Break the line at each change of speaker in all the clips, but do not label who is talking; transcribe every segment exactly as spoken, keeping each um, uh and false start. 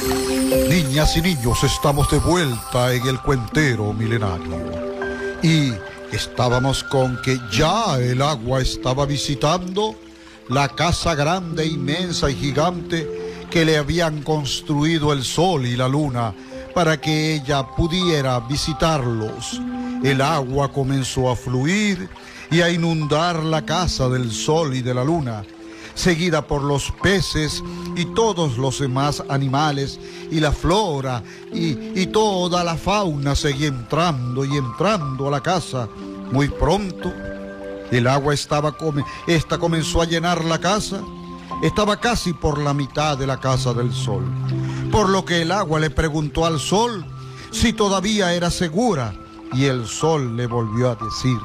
Niñas y niños, estamos de vuelta en el cuentero milenario. Y estábamos con que ya el agua estaba visitando la casa grande, inmensa y gigante que le habían construido el sol y la luna para que ella pudiera visitarlos. El agua comenzó a fluir y a inundar la casa del sol y de la luna, seguida por los peces y todos los demás animales, y la flora y, y toda la fauna seguía entrando y entrando a la casa. Muy pronto, el agua estaba come, esta comenzó a llenar la casa. Estaba casi por la mitad de la casa del sol, por lo que el agua le preguntó al sol si todavía era segura, y el sol le volvió a decir: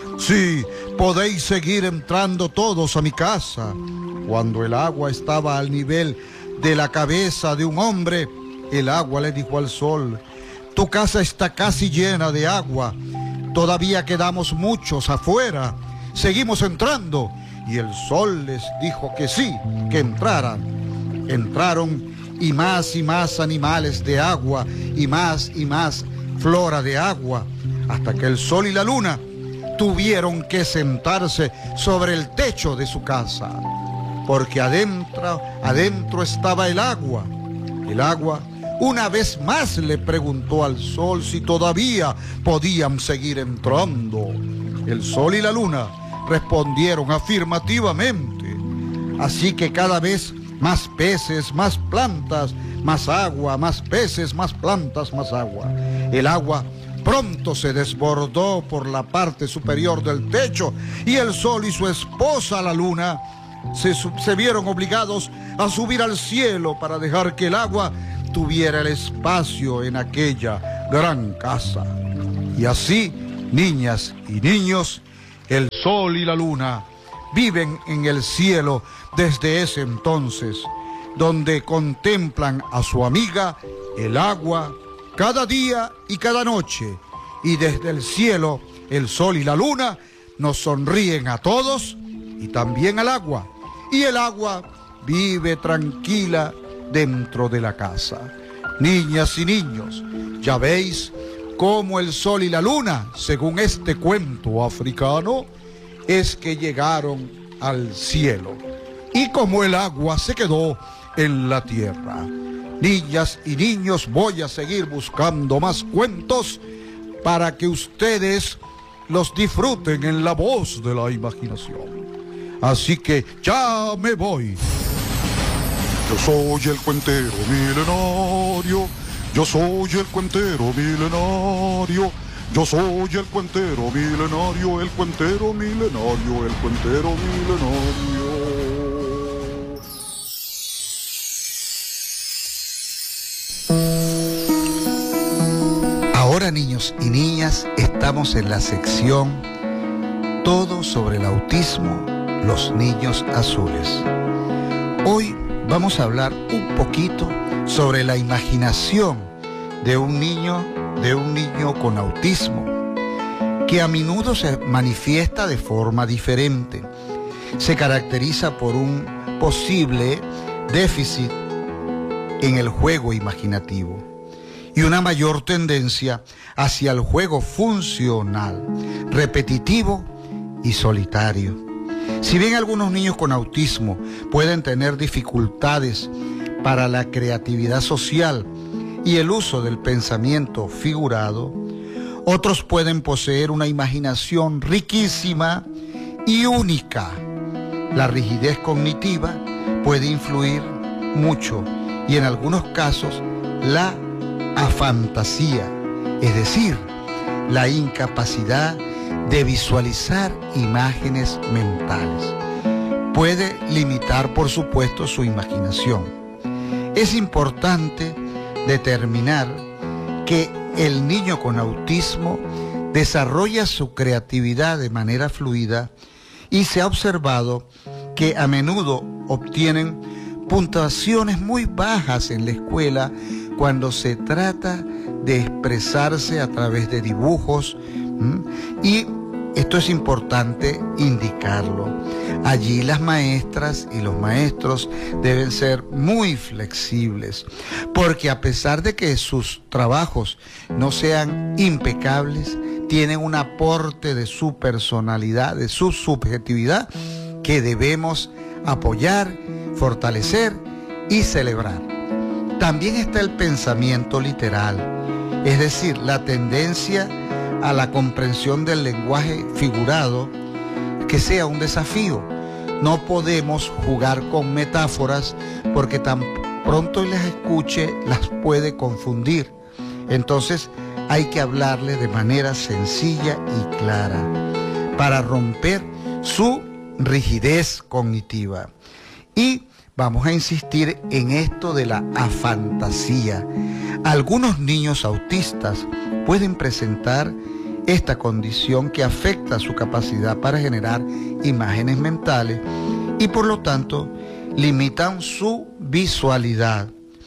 sí, podéis seguir entrando todos a mi casa. Cuando el agua estaba al nivel de la cabeza de un hombre, el agua le dijo al sol: tu casa está casi llena de agua, todavía quedamos muchos afuera, seguimos entrando. Y el sol les dijo que sí, que entraran. Entraron, y más y más animales de agua, y más y más flora de agua, hasta que el sol y la luna tuvieron que sentarse sobre el techo de su casa, porque adentro, adentro estaba el agua. El agua una vez más le preguntó al sol si todavía podían seguir entrando. El sol y la luna respondieron afirmativamente. Así que cada vez más peces, más plantas, más agua, más peces, más plantas, más agua. El agua pronto se desbordó por la parte superior del techo, y el sol y su esposa la luna se, se vieron obligados a subir al cielo para dejar que el agua tuviera el espacio en aquella gran casa. Y así, niñas y niños, el sol y la luna viven en el cielo desde ese entonces, donde contemplan a su amiga, el agua, cada día y cada noche. Y desde el cielo, el sol y la luna nos sonríen a todos y también al agua. Y el agua vive tranquila dentro de la casa. Niñas y niños, ya veis cómo el sol y la luna, según este cuento africano, es que llegaron al cielo, y como el agua se quedó en la tierra. Niñas y niños, voy a seguir buscando más cuentos para que ustedes los disfruten en la voz de la imaginación. Así que ya me voy. Yo soy el cuentero milenario, yo soy el cuentero milenario, yo soy el cuentero milenario, el cuentero milenario, el cuentero milenario. Ahora, niños y niñas, estamos en la sección Todo sobre el autismo, los niños azules. Hoy vamos a hablar un poquito sobre la imaginación de un niño, de un niño con autismo, que a menudo se manifiesta de forma diferente. Se caracteriza por un posible déficit en el juego imaginativo y una mayor tendencia hacia el juego funcional, repetitivo y solitario. Si bien algunos niños con autismo pueden tener dificultades para la creatividad social y el uso del pensamiento figurado, otros pueden poseer una imaginación riquísima y única. La rigidez cognitiva puede influir mucho, y en algunos casos la afantasía, es decir, la incapacidad de visualizar imágenes mentales, puede limitar, por supuesto, su imaginación. Es importante determinar que el niño con autismo desarrolla su creatividad de manera fluida, y se ha observado que a menudo obtienen puntuaciones muy bajas en la escuela cuando se trata de expresarse a través de dibujos, ¿m? y Esto es importante indicarlo. Allí las maestras y los maestros deben ser muy flexibles, porque a pesar de que sus trabajos no sean impecables, tienen un aporte de su personalidad, de su subjetividad, que debemos apoyar, fortalecer y celebrar. También está el pensamiento literal, es decir, la tendencia a la comprensión del lenguaje figurado, que sea un desafío. No podemos jugar con metáforas porque tan pronto las escuche las puede confundir. Entonces hay que hablarle de manera sencilla y clara para romper su rigidez cognitiva. Y vamos a insistir en esto de la afantasía. Algunos niños autistas pueden presentar esta condición que afecta su capacidad para generar imágenes mentales y por lo tanto limitan su visualidad.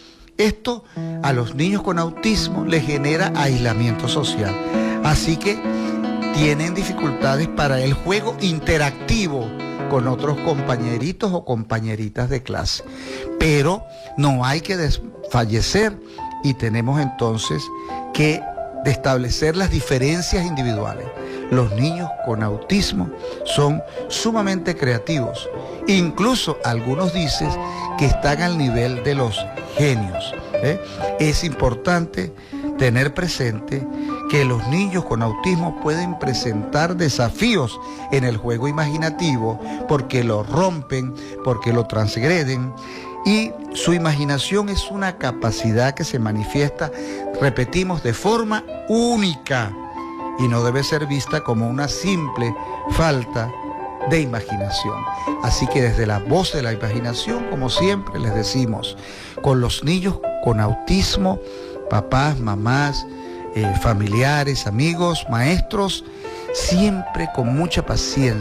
Esto a los niños con autismo les genera aislamiento social, así que tienen dificultades para el juego interactivo con otros compañeritos o compañeritas de clase. Pero no hay que desfallecer y tenemos entonces que de establecer las diferencias individuales. Los niños con autismo son sumamente creativos. Incluso algunos dicen que están al nivel de los genios, ¿eh? Es importante tener presente que los niños con autismo pueden presentar desafíos en el juego imaginativo porque lo rompen, porque lo transgreden. Y su imaginación es una capacidad que se manifiesta, repetimos, de forma única y no debe ser vista como una simple falta de imaginación. Así que desde la voz de la imaginación, como siempre les decimos, con los niños con autismo, papás, mamás, eh, familiares, amigos, maestros, siempre con mucha paciencia.